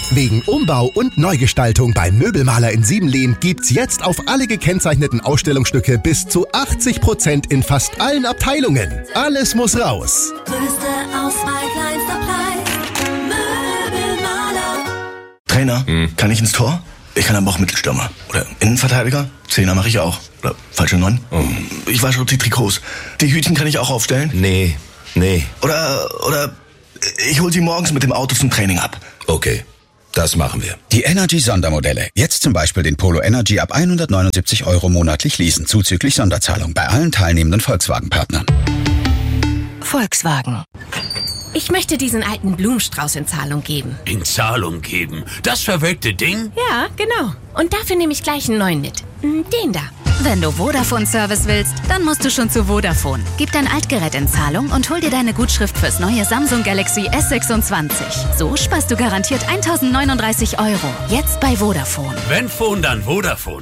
Wegen Umbau und Neugestaltung beim Möbelmaler in Siebenlehn gibt's jetzt auf alle gekennzeichneten Ausstellungsstücke bis zu 80% in fast allen Abteilungen. Alles muss raus. Größte Auswahl, kleinster Preis. Möbelmaler. Trainer, kann ich ins Tor? Ich kann aber auch Mittelstürmer. Oder Innenverteidiger? Zehner mache ich auch. Oder falsche 9. Ich wasche die Trikots. Die Hütchen kann ich auch aufstellen? Nee. Oder ich hol sie morgens mit dem Auto zum Training ab. Okay, das machen wir. Die Energy-Sondermodelle. Jetzt zum Beispiel den Polo Energy ab 179 € monatlich leasen, zuzüglich Sonderzahlung bei allen teilnehmenden Volkswagen-Partnern. Volkswagen. Ich möchte diesen alten Blumenstrauß in Zahlung geben. In Zahlung geben? Das verwelkte Ding? Ja, genau. Und dafür nehme ich gleich einen neuen mit. Den da. Wenn du Vodafone-Service willst, dann musst du schon zu Vodafone. Gib dein Altgerät in Zahlung und hol dir deine Gutschrift fürs neue Samsung Galaxy S26. So sparst du garantiert 1.039 €. Jetzt bei Vodafone. Wenn Phone, dann Vodafone.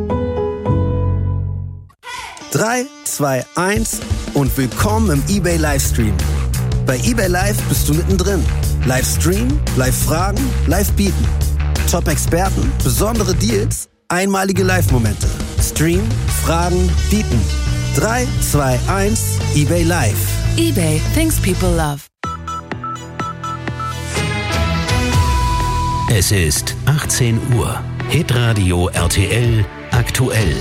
3, 2, 1 und willkommen im eBay Livestream. Bei eBay Live bist du mittendrin. Livestream, Live-Fragen, Live-Bieten. Top-Experten, besondere Deals, einmalige Live-Momente. Stream, Fragen, Bieten. 3, 2, 1, eBay Live. eBay, things people love. Es ist 18 Uhr. Hitradio RTL aktuell.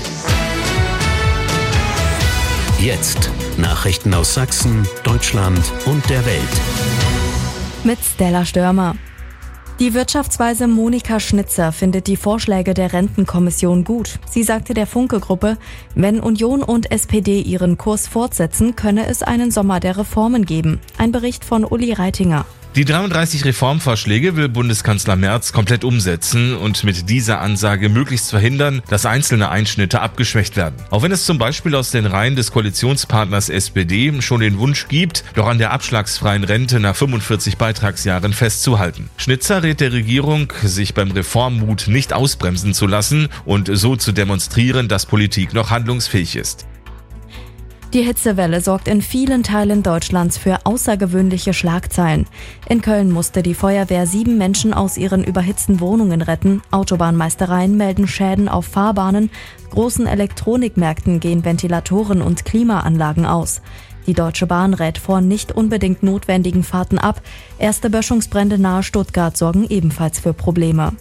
Jetzt Nachrichten aus Sachsen, Deutschland und der Welt. Mit Stella Störmer. Die Wirtschaftsweise Monika Schnitzer findet die Vorschläge der Rentenkommission gut. Sie sagte der Funke-Gruppe, wenn Union und SPD ihren Kurs fortsetzen, könne es einen Sommer der Reformen geben. Ein Bericht von Uli Reitinger. Die 33 Reformvorschläge will Bundeskanzler Merz komplett umsetzen und mit dieser Ansage möglichst verhindern, dass einzelne Einschnitte abgeschwächt werden. Auch wenn es zum Beispiel aus den Reihen des Koalitionspartners SPD schon den Wunsch gibt, doch an der abschlagsfreien Rente nach 45 Beitragsjahren festzuhalten. Schnitzer rät der Regierung, sich beim Reformmut nicht ausbremsen zu lassen und so zu demonstrieren, dass Politik noch handlungsfähig ist. Die Hitzewelle sorgt in vielen Teilen Deutschlands für außergewöhnliche Schlagzeilen. In Köln musste die Feuerwehr 7 Menschen aus ihren überhitzten Wohnungen retten. Autobahnmeistereien melden Schäden auf Fahrbahnen. Großen Elektronikmärkten gehen Ventilatoren und Klimaanlagen aus. Die Deutsche Bahn rät vor nicht unbedingt notwendigen Fahrten ab. Erste Böschungsbrände nahe Stuttgart sorgen ebenfalls für Probleme.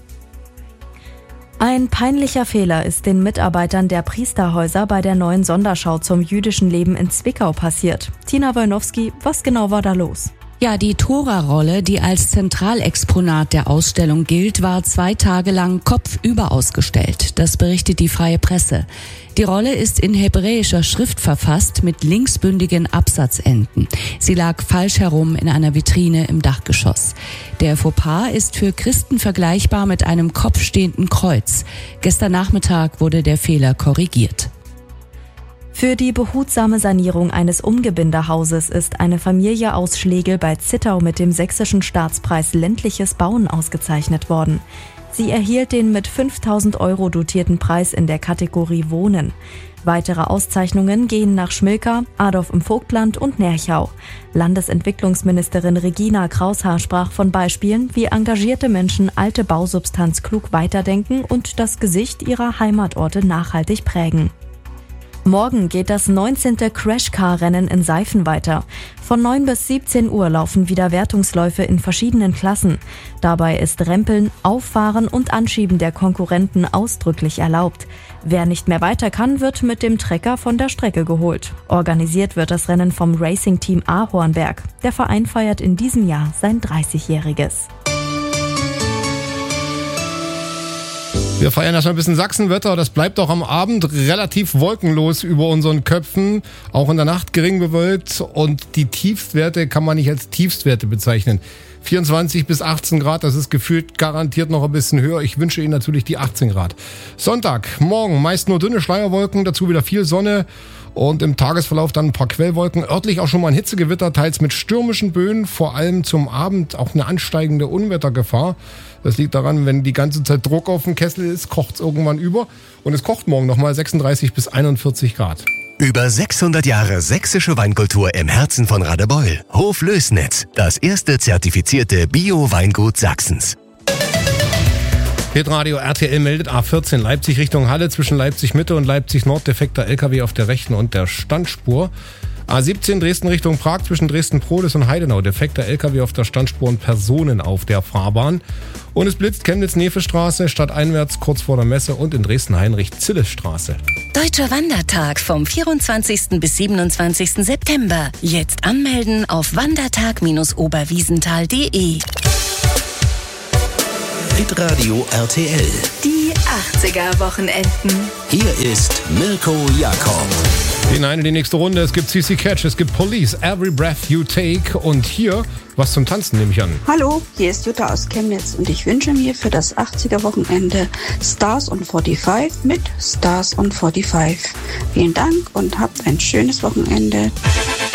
Ein peinlicher Fehler ist den Mitarbeitern der Priesterhäuser bei der neuen Sonderschau zum jüdischen Leben in Zwickau passiert. Tina Wolnowski, was genau war da los? Ja, die Tora-Rolle, die als Zentralexponat der Ausstellung gilt, war 2 Tage lang kopfüber ausgestellt. Das berichtet die Freie Presse. Die Rolle ist in hebräischer Schrift verfasst mit linksbündigen Absatzenden. Sie lag falsch herum in einer Vitrine im Dachgeschoss. Der Fauxpas ist für Christen vergleichbar mit einem kopfstehenden Kreuz. Gestern Nachmittag wurde der Fehler korrigiert. Für die behutsame Sanierung eines Umgebindehauses ist eine Familie aus Schlegel bei Zittau mit dem Sächsischen Staatspreis Ländliches Bauen ausgezeichnet worden. Sie erhielt den mit 5.000 € dotierten Preis in der Kategorie Wohnen. Weitere Auszeichnungen gehen nach Schmilka, Adorf im Vogtland und Nerchau. Landesentwicklungsministerin Regina Kraushaar sprach von Beispielen, wie engagierte Menschen alte Bausubstanz klug weiterdenken und das Gesicht ihrer Heimatorte nachhaltig prägen. Morgen geht das 19. Crashcar-Rennen in Seifen weiter. Von 9 bis 17 Uhr laufen wieder Wertungsläufe in verschiedenen Klassen. Dabei ist Rempeln, Auffahren und Anschieben der Konkurrenten ausdrücklich erlaubt. Wer nicht mehr weiter kann, wird mit dem Trecker von der Strecke geholt. Organisiert wird das Rennen vom Racing-Team Ahornberg. Der Verein feiert in diesem Jahr sein 30-jähriges. Wir feiern erstmal ein bisschen Sachsenwetter. Das bleibt auch am Abend relativ wolkenlos über unseren Köpfen. Auch in der Nacht gering bewölkt. Und die Tiefstwerte kann man nicht als Tiefstwerte bezeichnen. 24 bis 18 Grad, das ist gefühlt garantiert noch ein bisschen höher. Ich wünsche Ihnen natürlich die 18 Grad. Sonntag, morgen meist nur dünne Schleierwolken, dazu wieder viel Sonne. Und im Tagesverlauf dann ein paar Quellwolken. Örtlich auch schon mal ein Hitzegewitter, teils mit stürmischen Böen. Vor allem zum Abend auch eine ansteigende Unwettergefahr. Das liegt daran, wenn die ganze Zeit Druck auf dem Kessel ist, kocht es irgendwann über. Und es kocht morgen nochmal 36 bis 41 Grad. Über 600 Jahre sächsische Weinkultur im Herzen von Radebeul. Hof Lößnitz, das erste zertifizierte Bio-Weingut Sachsens. Hitradio RTL meldet A14 Leipzig Richtung Halle zwischen Leipzig Mitte und Leipzig Nord defekter LKW auf der rechten und der Standspur. A17 Dresden Richtung Prag zwischen Dresden-Prohlis und Heidenau defekter LKW auf der Standspur und Personen auf der Fahrbahn. Und es blitzt Chemnitz-Nefe-Straße stadteinwärts kurz vor der Messe und in Dresden-Heinrich-Zille-Straße. Deutscher Wandertag vom 24. bis 27. September. Jetzt anmelden auf wandertag-oberwiesenthal.de. Hitradio RTL. Die 80er-Wochenenden. Hier ist Mirko Jakob. Hinein in die nächste Runde. Es gibt CC Catch, es gibt Police, Every Breath You Take und hier was zum Tanzen, nehme ich an. Hallo, hier ist Jutta aus Chemnitz und ich wünsche mir für das 80er-Wochenende Stars on 45 mit Stars on 45. Vielen Dank und habt ein schönes Wochenende.